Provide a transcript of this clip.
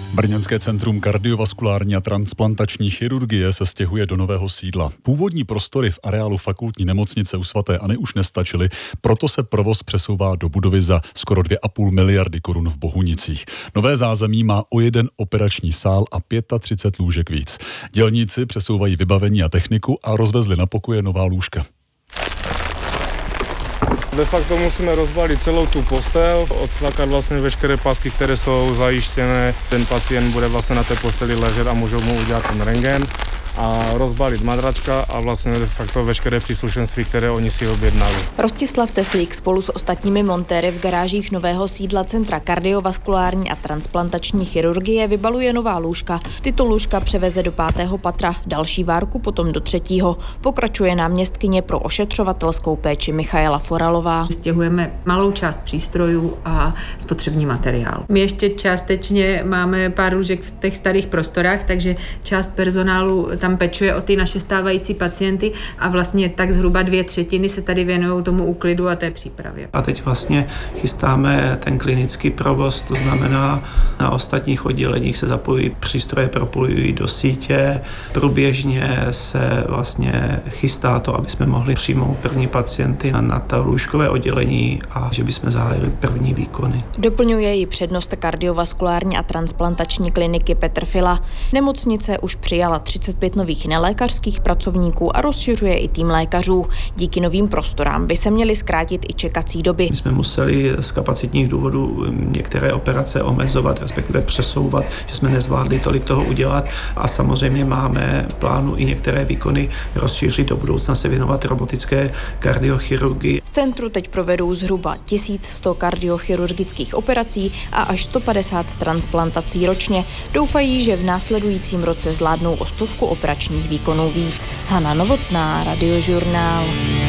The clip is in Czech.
Brněnské centrum kardiovaskulární a transplantační chirurgie se stěhuje do nového sídla. Původní prostory v areálu fakultní nemocnice u svaté Anny už nestačily, proto se provoz přesouvá do budovy za skoro 2,5 miliardy korun v Bohunicích. Nové zázemí má o jeden operační sál a 35 lůžek víc. Dělníci přesouvají vybavení a techniku a rozvezli na pokoje nová lůžka. De facto musíme rozbalit celou tu postel, odslákat vlastně veškeré pásky, které jsou zajištěné. Ten pacient bude vlastně na té posteli ležet a můžou mu udělat ten rentgen a rozbalit madračka a vlastně de facto veškeré příslušenství, které oni si objednali. Rostislav Teslík spolu s ostatními montéry v garážích nového sídla Centra kardiovaskulární a transplantační chirurgie vybaluje nová lůžka. Tyto lůžka převeze do 5. patra, další várku potom do 3. Pokračuje náměstkyně pro ošetřovatelskou péči Michaela Foralová. Stěhujeme malou část přístrojů a spotřební materiál. My ještě částečně máme pár lůžek v těch starých prostorách, takže část personálu tam pečuje o ty naše stávající pacienty a vlastně tak zhruba 2/3 se tady věnují tomu úklidu a té přípravě. A teď vlastně chystáme ten klinický provoz, to znamená na ostatních odděleních se zapojí přístroje, propojují do sítě. Průběžně se vlastně chystá to, aby jsme mohli přijmout první pacienty na to lůžkové oddělení a že bychom zahájili první výkony. Doplňuje ji přednosta kardiovaskulární a transplantační kliniky Petr Fila. Nemocnice už přijala 35 nových nelékařských pracovníků a rozšiřuje i tým lékařů. Díky novým prostorám by se měly zkrátit i čekací doby. My jsme museli z kapacitních důvodů některé operace omezovat, respektive přesouvat, že jsme nezvládli tolik toho udělat a samozřejmě máme v plánu i některé výkony rozšířit do budoucna, se věnovat robotické kardiochirurgii. V centru teď provedou zhruba 1100 kardiochirurgických operací a až 150 transplantací ročně. Doufají, že v následujícím roce zvládnou o 100 operačních výkonů víc. Hana Novotná, Radiožurnál.